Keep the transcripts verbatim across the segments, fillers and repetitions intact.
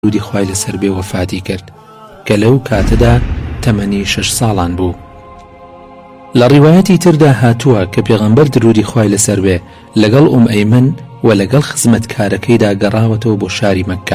درودی خوای لەسەر بێ وەفاتی کرد کە لەو کاتەدا تەمەنی شەش ساڵان بوو. لە ڕیوایەتی تردا هاتووە کە پێغەمبەر درودی خوای لەسەر بێ لەگەڵ ئوم ئەیمن و لەگەڵ خزمەتکارەکەیدا گەڕاوەتەوە بۆ شاری مەککە.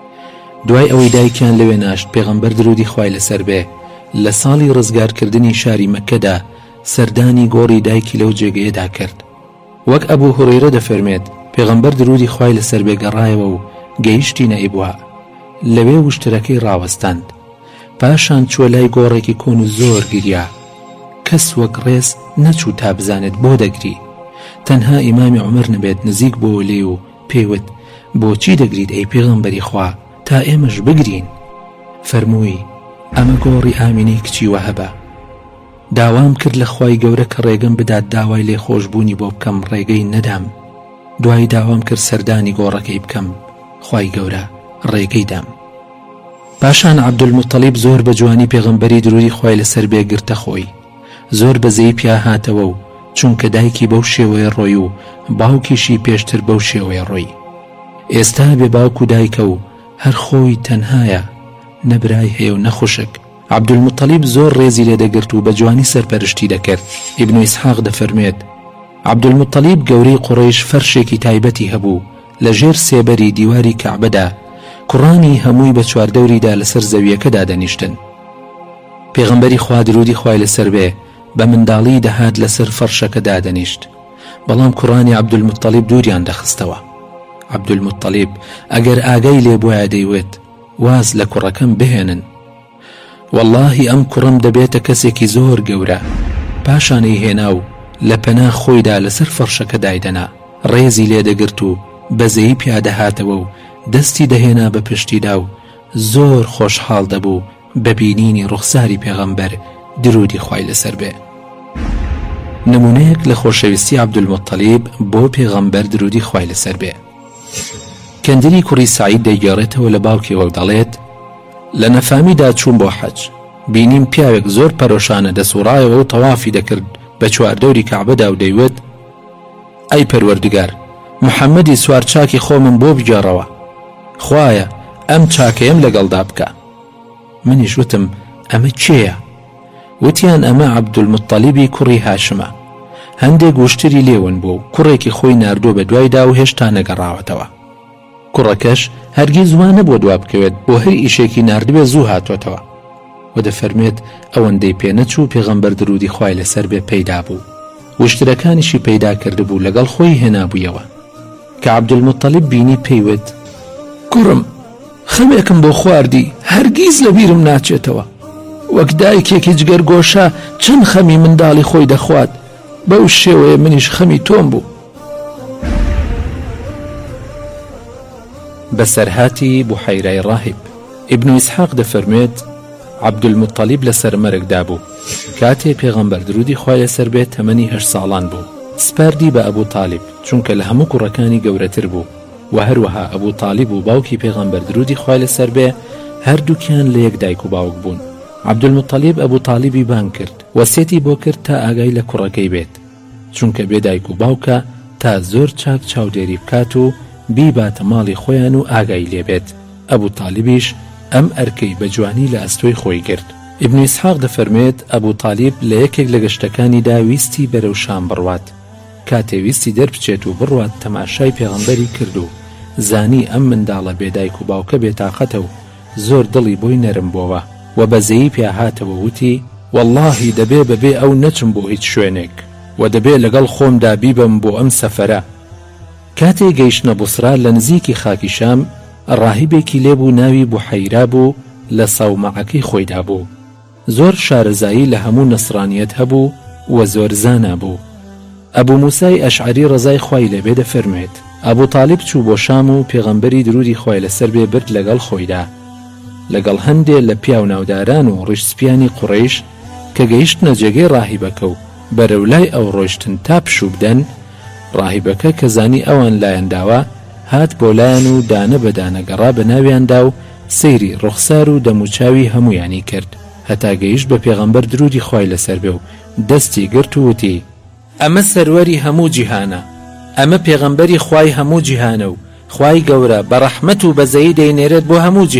دوای ئەوەی دایکیان لەوێ ناشت پێغەمبەر درودی خوای لەسەر بێ لە ساڵی ڕزگارکردنی شاری مەککەدا سەردانی گۆڕی دایکی لەو جێگەیەدا کرد. وەک ئەبوو هورەیرە دەفەرمێت پێغەمبەر درودی خوای لەسەر بێ گەڕایەوە و گەیشتی نەئیبووە، لەوێ وشترەکەی ڕاوەستاند. پاشان چووە لای گۆڕێکی کۆن و زۆر گریا، کەس وەک ڕێز نەچوو تا بزانێت بۆ دەگری. تەنها ئیمامی عومەر نەبێت نزیک بۆ لێ و پێیوت بۆچی دەگریت ئەی پێغەمبەری خوا تا ئێمەش بگرین؟ فەرمووی ئەمە گۆڕی ئامینەی کچی وەهەبە. داوام کرد لە خوای گەورە کە ڕێگەم بدات داوای لێ خۆشبوونی بۆ بکەم، ڕێگەی نەدام. دوای داوام کرد سەردانی گۆڕەکەی بکەم، خوای گەورە ڕێگەی دام. پاشان عەبدولموتەڵیب زۆر بە جوانی پێغەمبەری درودی خوای لەسەر بێ گرتە خۆی، زۆر بەزەی پیا هاتەوە و چونکە دایکی بەو شێوەیە ڕۆی و باوکیشی پێشتر بەو شێوەیە ڕۆی. ئێستا بێ باوک و دایکە و هەر خۆی تەنهایە، نەبرای هەیە و نەخوشک. عەبدولموتەڵیب زۆر ڕێزی لێ دەگرت و بە جوانی سەرپەرشتی دەکرد. ئیبن ئیسحاق دەفەرمێت عەبدولموتەڵیب گەورەی قوڕەیش فەرشێکی تایبەتی هەبوو لە ژێر سێبەری دیواری کەعبەدا، کوڕانی هەمووی بە چواردەوریدا لەسەر زەویەکەدا دەنیشتن. پێغەمبەری خوا درودی خوای لەسەر بێ بە منداڵی دەهات لەسەر فەرشەکەدا دەنیشت، بەڵام کوڕانی عەبدولموتەڵیب دووریان دەخستەوە. عەبدولموتەڵیب ئەگەر ئاگای لێ بووایە دەیوێت واز لە کوڕەکەم بهێنن، وەڵڵاهی ئەم کوڕم دەبێتە کەسێکی زۆر گەورە. پاشانەی هێنا و لە پەنا خۆیدا لەسەر فەرشەکە دایدەنا، ڕێزی لێ دەگرت و بەزەیی پیادەهاتەوە و دەستی دەهێنا بە پشتیدا و زۆر خۆشحاڵ دەبوو بە بینینی ڕوخساری پێغەمبەر درودی خوای لەسەر بێ. نمونەیەک لە خۆشەویستی عەبدولموتەڵیب بۆ پێغەمبەر درودی خوای لەسەر بێ. کەندری کوڕی سعید دەیگەڕێتەوە لە باوکیەوە و دەڵێت لە نەفامیدا چوون بۆ حەج، بینیم پیاوێک زۆر پەرۆشانە دەسوڕایەوە و تەوافی دەکرد بە چواردەوری کەعبەدا و دەیوت ئەی پەروەردگار، محەممەدی سوارچاکی خۆمم بۆ بگێڕەوە، خوایە ئەم چاکەیەم لەگەڵدا بکە. منیش وتم ئەمە کێیە؟ وتیان ئەمە عەبدولموتەڵیبی کوڕی هاشمە، هەندێک وشتری لێون بوو و کوڕێکی خۆی ناردووە بە دوایدا و هێشتا نەگەڕاوەتەوە. کوڕەکەش هەرگیز وان نەبووە دوا بکەوێت، بۆ هەر ئیشێکی ناردوێ زوو هاتوێتەوە. و دەفەرمێت ئەوەندەی پێ نەچوو پێغەمبەر درودی خوای لەسەر بێ پەیدا بوو، وشترەکانیشی پەیدا کردبوو لەگەڵ خۆی هێنابوویەوە. کە عەبدولموتەڵیب بینی پێیوت کوڕم خەمێکم بۆ خواردی، هەرگیز لە بیرم ناچێتەوە، وەک دایکێکی جگەرگۆشە چەند خەمی منداڵی خۆی دەخوات، بەو شێوەیە منیش خەمی تۆم بوو. بەسەرهاتی بوحەیرای ڕاهب ئیبن ئیسحاق دەفەرمێت عەبدولموتەڵیب لەسەر مەرگدا بوو کاتێ پێغەمبەر درودی خوای لەسەر بێ تەمەنی هەشت ساڵان بوو. سپاردی بە ئەبوو تاالب چونکە لە هەموو کوڕەکانی گەورەتر بوو، و هەروەها ئەبوو تاالب و باوکی پێغەمبەر درودی خوای لەسەر بێ هەردووکیان لە یەک دایک و باوک بوون. عەبدولموتەڵیب ئەبوو تاالبی بان کرد، وەسیەتی بۆ کرد تا ئاگای لە کوڕەکەی بێت، چونکە بێ دایک و باوکە تا زۆر چاک چاودێری بکات و بیباتە ماڵی خۆیان و ئاگای لێبێت. ئەبوو تاالبیش ئەم ئەرکەی بە جوانی لە ئەستۆی خۆی کرد. ئیبن ئیسحاق دەفەرمێت ئەبوو تاالب لە یەکێک لە گەشتەکانیدا ویستی بەرەو شام بڕوات، کاتێ ویستی دەربچێت و بڕوات تەماشای پێغەمبەری کرد و زانی ئەم منداڵە بێدایک و باوکە بێتاقەتە و زۆر دڵی بۆی نەرم بووە، و بەزەیی پیا هاتەوە وتی وەڵڵاهی دەبێ بەبێ ئەو نەچم بۆ هیچ شوێنێک، و دەبێ لەگەڵ خۆمدا بیبم بۆ ئەم سەفەرە. کاتێ گەیشتنە بوسرا لە نزیکی خاکی شام، ڕاهیبێکی لێبوو ناوی بوحەیرا بوو، لە ساومەعەکەی خۆیدا بوو. زۆر شارەزایی لە هەموو نەسڕانیەت هەبوو و زۆر زانا بوو. ئەبوو موسای ئەشعەری ڕەزای خوای لێبێ دەفەرمێت ئەبوو تاالب چوو بۆ شام و پێغەمبەری درودی خوای لەسەر بێ برد لەگەڵ خۆیدا، لەگەڵ هەندێ لە پیاو ناوداران و ڕیشسپیانی قوڕەیش کە گەیشتنە جێگەی ڕاهیبەکە و بەرەولای ئەو ڕۆیشتن تا پشوو بدەن. ڕاهیبەکە کە زانی ئەوان لایەنداوە هات بۆ لایەن و دانە بەدانە گەڕا بە ناویاندا و سەیری ڕوخسار و دەموچاوی هەمویانی کرد، هەتا گەیشت بە پێغەمبەر درودی خوای لەسەر بێ و دەستی گرت و وتی ئەمە سەروەری هەموو جیهانە، ئەمە پێغەمبەری خوای هەموو جیهانە و خوای گەورە بە ڕەحمەت و بەزەیی دەینێرێت بۆ هەموو